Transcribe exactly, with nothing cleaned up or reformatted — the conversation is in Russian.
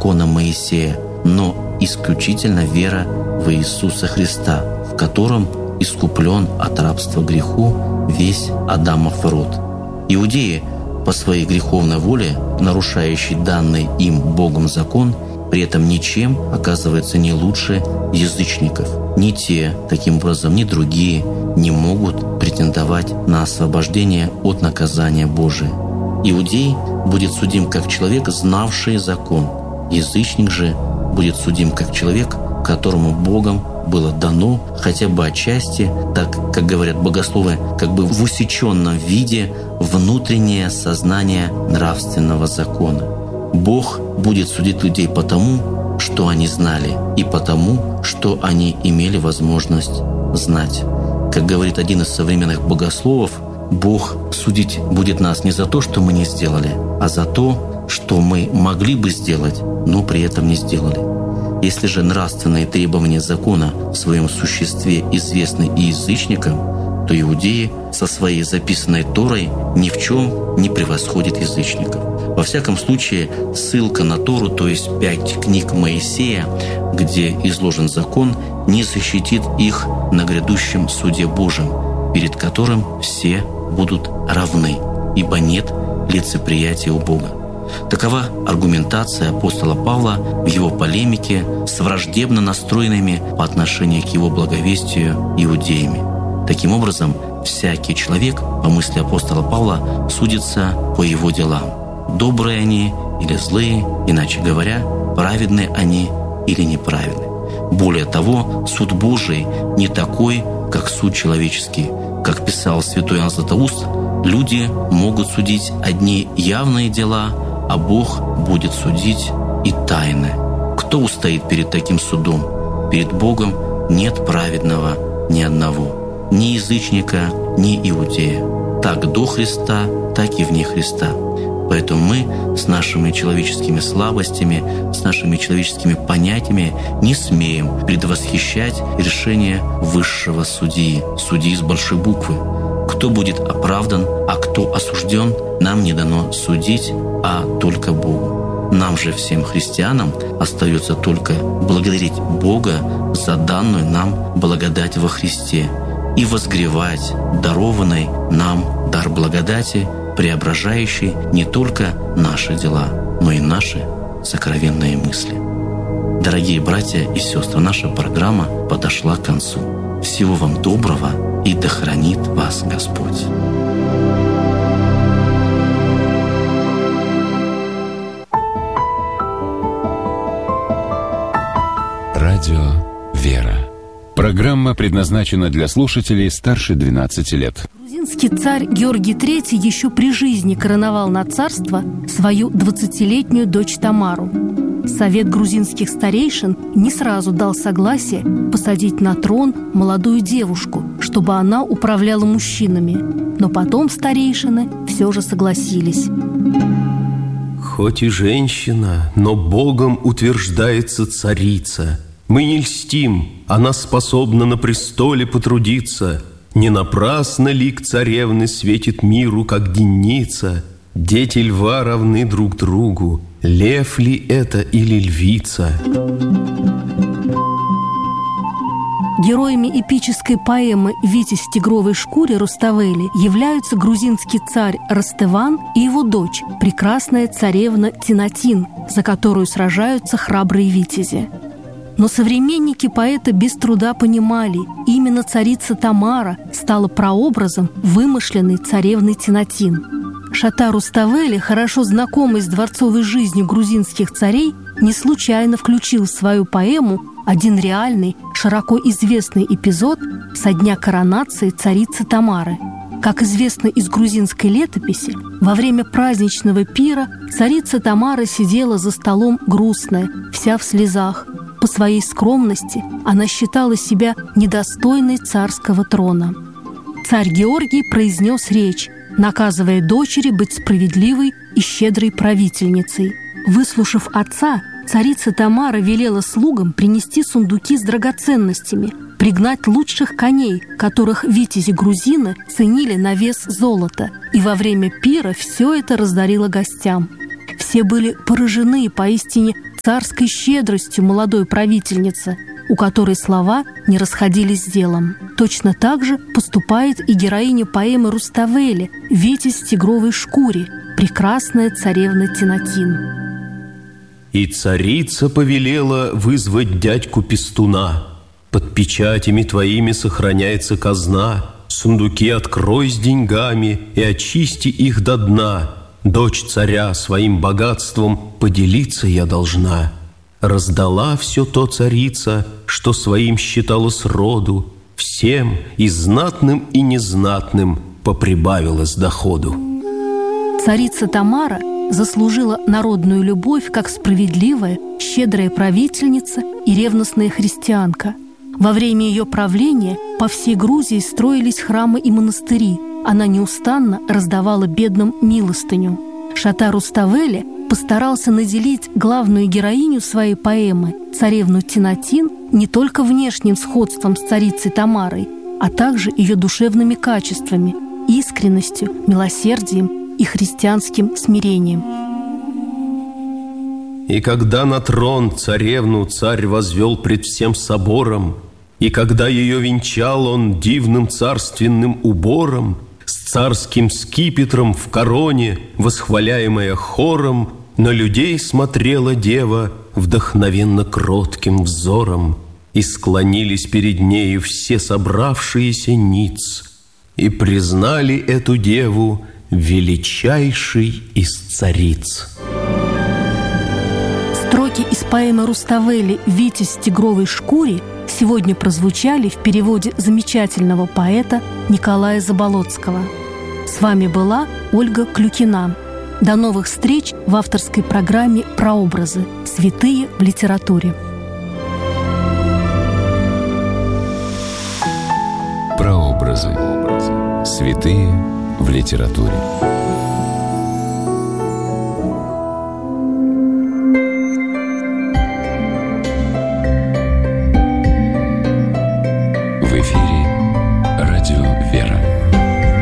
закона Моисея, но исключительно вера в Иисуса Христа, в котором искуплен от рабства греху весь Адамов род. Иудеи по своей греховной воле, нарушающие данный им Богом закон, при этом ничем оказывается не лучше язычников. Ни те, таким образом, ни другие не могут претендовать на освобождение от наказания Божия. Иудей будет судим как человек, знавший закон. Язычник же будет судим как человек, которому Богом было дано хотя бы отчасти, так, как говорят богословы, как бы в усеченном виде внутреннее сознание нравственного закона. Бог будет судить людей по тому, что они знали, и по тому, что они имели возможность знать. Как говорит один из современных богословов, Бог судить будет нас не за то, что мы не сделали, а за то, что мы могли бы сделать, но при этом не сделали. Если же нравственные требования закона в своем существе известны и язычникам, то иудеи со своей записанной Торой ни в чем не превосходят язычников. Во всяком случае, ссылка на Тору, то есть пять книг Моисея, где изложен закон, не защитит их на грядущем суде Божьем, перед которым все будут равны, ибо нет лицеприятия у Бога. Такова аргументация апостола Павла в его полемике с враждебно настроенными по отношению к его благовестию иудеями. Таким образом, всякий человек, по мысли апостола Павла, судится по его делам. Добрые они или злые, иначе говоря, праведны они или неправедны. Более того, суд Божий не такой, как суд человеческий. Как писал святой Иоанн Златоуст, люди могут судить одни явные дела, а Бог будет судить и тайны. Кто устоит перед таким судом? Перед Богом нет праведного ни одного, ни язычника, ни иудея. Так до Христа, так и вне Христа. Поэтому мы с нашими человеческими слабостями, с нашими человеческими понятиями не смеем предвосхищать решение высшего судьи, судьи с большой буквы. Кто будет оправдан, а кто осужден, нам не дано судить, а только Богу. Нам же, всем христианам, остается только благодарить Бога за данную нам благодать во Христе и возгревать дарованный нам дар благодати, преображающий не только наши дела, но и наши сокровенные мысли. Дорогие братья и сестры, наша программа подошла к концу. Всего вам доброго, и да хранит вас Господь. Радио «Вера». Программа предназначена для слушателей старше двенадцати лет. Грузинский царь Георгий третий еще при жизни короновал на царство свою двадцатилетнюю дочь Тамару. Совет грузинских старейшин не сразу дал согласие посадить на трон молодую девушку, чтобы она управляла мужчинами. Но потом старейшины все же согласились. Хоть и женщина, но Богом утверждается царица. Мы не льстим, она способна на престоле потрудиться. Не напрасно лик царевны светит миру, как денница. Дети льва равны друг другу. Лев ли это или львица? Героями эпической поэмы «Витязь в тигровой шкуре» Руставели являются грузинский царь Растыван и его дочь, прекрасная царевна Тинатин, за которую сражаются храбрые витязи. Но современники поэта без труда понимали, именно царица Тамара стала прообразом вымышленной царевны Тинатин. Шата Руставели, хорошо знакомый с дворцовой жизнью грузинских царей, не случайно включил в свою поэму один реальный, широко известный эпизод со дня коронации царицы Тамары. Как известно из грузинской летописи, во время праздничного пира царица Тамара сидела за столом грустная, вся в слезах. По своей скромности она считала себя недостойной царского трона. Царь Георгий произнес речь, наказывая дочери быть справедливой и щедрой правительницей. Выслушав отца, царица Тамара велела слугам принести сундуки с драгоценностями, пригнать лучших коней, которых витязи-грузины ценили на вес золота, и во время пира все это раздарила гостям. Все были поражены поистине царской щедростью молодой правительницы, у которой слова не расходились с делом. Точно так же поступает и героиня поэмы Руставели «Витязь в тигровой шкуре», прекрасная царевна Тинатин. И царица повелела вызвать дядьку Пестуна. Под печатями твоими сохраняется казна. Сундуки открой с деньгами и очисти их до дна. Дочь царя своим богатством поделиться я должна. Раздала все то царица, что своим считала сроду. Всем, и знатным, и незнатным, поприбавилось доходу. Царица Тамара заслужила народную любовь как справедливая, щедрая правительница и ревностная христианка. Во время ее правления по всей Грузии строились храмы и монастыри. Она неустанно раздавала бедным милостыню. Шата Руставели постарался наделить главную героиню своей поэмы, царевну Тинатин, не только внешним сходством с царицей Тамарой, а также ее душевными качествами, искренностью, милосердием и христианским смирением. И когда на трон царевну царь возвел пред всем собором, и когда ее венчал он дивным царственным убором, с царским скипетром в короне, восхваляемая хором, на людей смотрела дева вдохновенно кротким взором, и склонились перед нею все собравшиеся ниц, и признали эту деву величайшей из цариц. Строки из поэмы Руставели «Витязь в тигровой шкуре» сегодня прозвучали в переводе замечательного поэта Николая Заболоцкого. С вами была Ольга Клюкина. До новых встреч в авторской программе «Прообразы. Святые в литературе». Прообразы. Святые в литературе.